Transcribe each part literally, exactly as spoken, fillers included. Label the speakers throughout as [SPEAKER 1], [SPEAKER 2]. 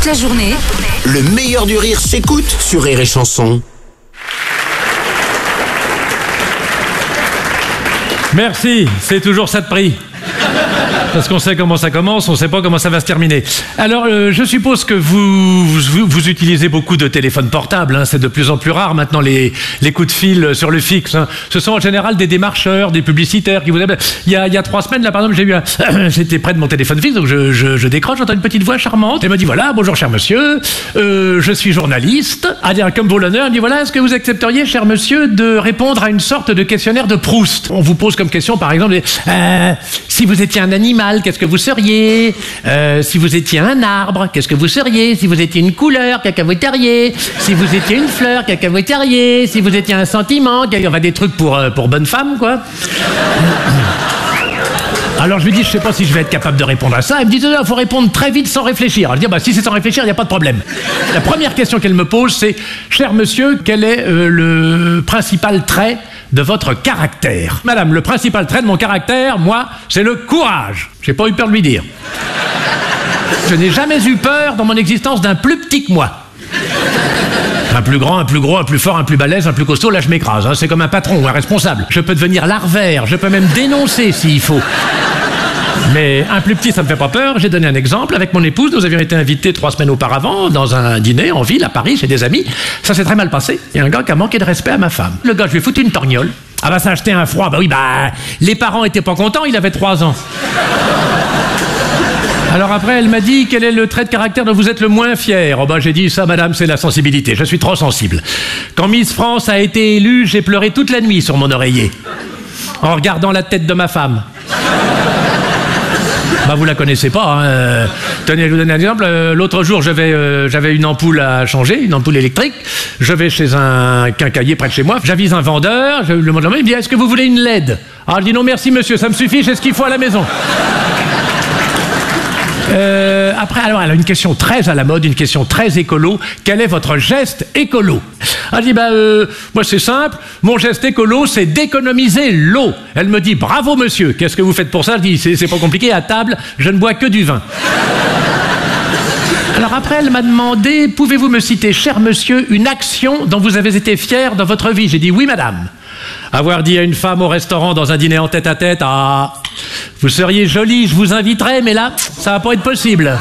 [SPEAKER 1] Toute la journée,
[SPEAKER 2] le meilleur du rire s'écoute sur Rire et Chanson.
[SPEAKER 3] Merci, c'est toujours ça de prix. Parce qu'on sait comment ça commence, on sait pas comment ça va se terminer. Alors, euh, je suppose que vous, vous, vous utilisez beaucoup de téléphones portables, hein. C'est de plus en plus rare maintenant les, les coups de fil sur le fixe, hein. Ce sont en général des démarcheurs, des publicitaires qui vous appellent. Il y a, il y a trois semaines, là, par exemple, j'ai eu un... J'étais près de mon téléphone fixe, donc je, je, je décroche, j'entends une petite voix charmante. Elle me dit, voilà, bonjour cher monsieur, euh, je suis journaliste. Ah, dire, comme vaut l'honneur, elle me dit, voilà, est-ce que vous accepteriez, cher monsieur, de répondre à une sorte de questionnaire de Proust? On vous pose comme question, par exemple, euh, si vous étiez un animal, qu'est-ce que vous seriez? euh, Si vous étiez un arbre, qu'est-ce que vous seriez? Si vous étiez une couleur, cacahuétariez. Si vous étiez une fleur, cacahuétariez. Si vous étiez un sentiment, il y aura des trucs pour, pour bonne femme, quoi. Alors je lui dis, je sais pas si je vais être capable de répondre à ça. Elle me dit, il faut répondre très vite sans réfléchir. Alors je dis, bah, si c'est sans réfléchir, il n'y a pas de problème. La première question qu'elle me pose, c'est, cher monsieur, quel est euh, le principal trait de votre caractère? Madame, le principal trait de mon caractère, moi, c'est le courage. J'ai pas eu peur de lui dire. Je n'ai jamais eu peur dans mon existence d'un plus petit que moi. Un plus grand, un plus gros, un plus fort, un plus balèze, un plus costaud, là je m'écrase, hein. C'est comme un patron ou un responsable. Je peux devenir larvaire, je peux même dénoncer s'il faut. Mais un plus petit, ça me fait pas peur. J'ai donné un exemple. Avec mon épouse, nous avions été invités trois semaines auparavant dans un dîner en ville, à Paris, chez des amis. Ça s'est très mal passé. Il y a un gars qui a manqué de respect à ma femme. Le gars, je lui ai foutu une torgnole. Ah bah ça a acheté un froid. Bah oui, bah les parents étaient pas contents, il avait trois ans. Alors après, elle m'a dit, quel est le trait de caractère dont vous êtes le moins fier? Oh bah j'ai dit, ça madame, c'est la sensibilité, je suis trop sensible. Quand Miss France a été élue, j'ai pleuré toute la nuit sur mon oreiller, en regardant la tête de ma femme. Bah vous la connaissez pas, hein. Euh, tenez, je vous donne un exemple. Euh, l'autre jour, j'avais, euh, j'avais une ampoule à changer, une ampoule électrique. Je vais chez un quincaillier près de chez moi, j'avise un vendeur, je, le vendeur il me dit, est-ce que vous voulez une L E D? Alors je dis, non merci monsieur, ça me suffit, j'ai ce qu'il faut à la maison. Euh, après, alors, elle a une question très à la mode, une question très écolo. Quel est votre geste écolo? Elle dit, bah, euh, moi c'est simple, mon geste écolo, c'est d'économiser l'eau. Elle me dit, bravo monsieur, qu'est-ce que vous faites pour ça? Je dis, c'est, c'est pas compliqué, à table, je ne bois que du vin. Alors après, elle m'a demandé, pouvez-vous me citer, cher monsieur, une action dont vous avez été fier dans votre vie? J'ai dit, oui madame. Avoir dit à une femme au restaurant dans un dîner en tête-à-tête, ah, vous seriez jolie, je vous inviterais, mais là, ça va pas être possible.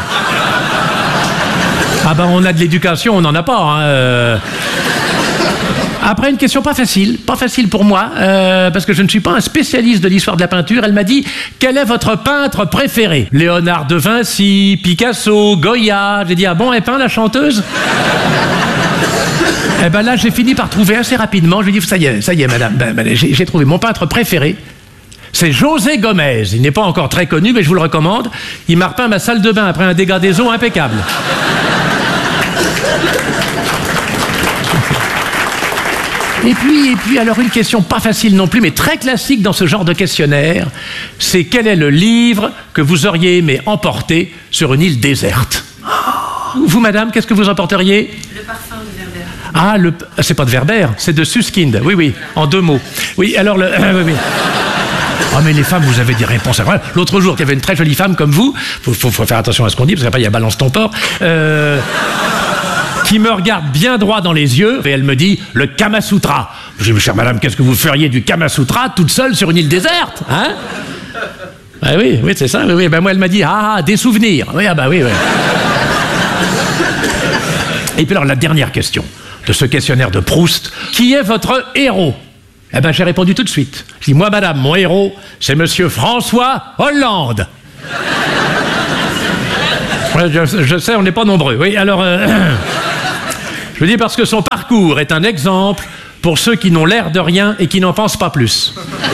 [SPEAKER 3] Ah ben, on a de l'éducation, on n'en a pas, hein. Euh... Après, une question pas facile, pas facile pour moi, euh, parce que je ne suis pas un spécialiste de l'histoire de la peinture. Elle m'a dit, quel est votre peintre préféré? Léonard de Vinci, Picasso, Goya. J'ai dit, ah bon, elle peint la chanteuse? Eh ben là, j'ai fini par trouver assez rapidement. Je lui ai dit, ça y est, ça y est, madame, ben, ben, j'ai, j'ai trouvé mon peintre préféré. C'est José Gomez. Il n'est pas encore très connu, mais je vous le recommande. Il m'a repeint ma salle de bain après un dégât des eaux impeccable. Et puis, et puis, alors une question pas facile non plus, mais très classique dans ce genre de questionnaire, c'est quel est le livre que vous auriez aimé emporter sur une île déserte? Vous, madame, qu'est-ce que vous emporteriez?
[SPEAKER 4] Le parfum de Werber.
[SPEAKER 3] Ah, le, c'est pas de Werber, c'est de Suskind. Oui, oui, en deux mots. Oui, alors le... Euh, oui, oui. Ah, oh, mais les femmes, vous avez des réponses incroyables. L'autre jour, il y avait une très jolie femme comme vous. Faut, faut, faut faire attention à ce qu'on dit, parce qu'après, il y a balance ton porc. Euh... qui me regarde bien droit dans les yeux, et elle me dit, le Kama Sutra. Je dis, chère madame, qu'est-ce que vous feriez du Kama Sutra toute seule sur une île déserte, hein? Ah oui, oui, c'est ça, oui, oui. Ben moi, elle m'a dit, ah, ah, des souvenirs. Oui, ah bah oui, oui. Et puis alors, la dernière question de ce questionnaire de Proust, qui est votre héros? Eh ben, j'ai répondu tout de suite. Je dis, moi, madame, mon héros, c'est monsieur François Hollande. Je, je sais, on n'est pas nombreux. Oui, alors... Euh, je dis parce que son parcours est un exemple pour ceux qui n'ont l'air de rien et qui n'en pensent pas plus.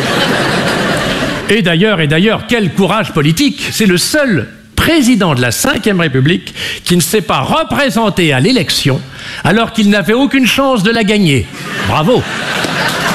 [SPEAKER 3] Et d'ailleurs, et d'ailleurs, quel courage politique! C'est le seul président de la cinquième République qui ne s'est pas représenté à l'élection alors qu'il n'avait aucune chance de la gagner. Bravo!